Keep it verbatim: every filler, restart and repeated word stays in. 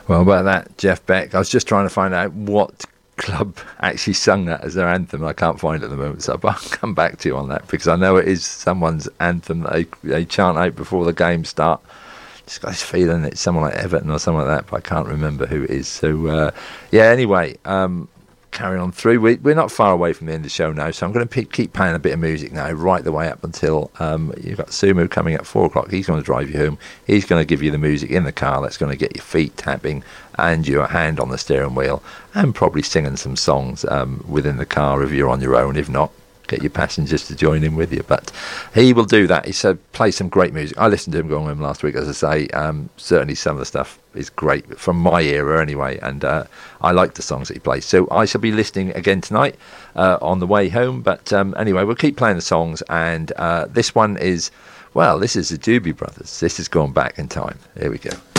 Well, about that, Jeff Beck, I was just trying to find out what club actually sung that as their anthem. I can't find it at the moment, so I'll come back to you on that, because I know it is someone's anthem that they, they chant out before the games start. Just got this feeling it's someone like Everton or something like that, but I can't remember who it is. So, uh, yeah, anyway, um, carry on through. We, we're not far away from the end of the show now, so I'm going to p- keep playing a bit of music now, right the way up until um, you've got Sumu coming at four o'clock. He's going to drive you home. He's going to give you the music in the car that's going to get your feet tapping and your hand on the steering wheel, and probably singing some songs um, within the car if you're on your own. If not, get your passengers to join in with you. But he will do that. He said play some great music. I listened to him going home last week, as I say. Um, certainly some of the stuff is great from my era anyway, and uh, I like the songs that he plays. So I shall be listening again tonight uh, on the way home. But um, anyway, we'll keep playing the songs, and uh, this one is, well, this is the Doobie Brothers. This is Going Back in Time. Here we go.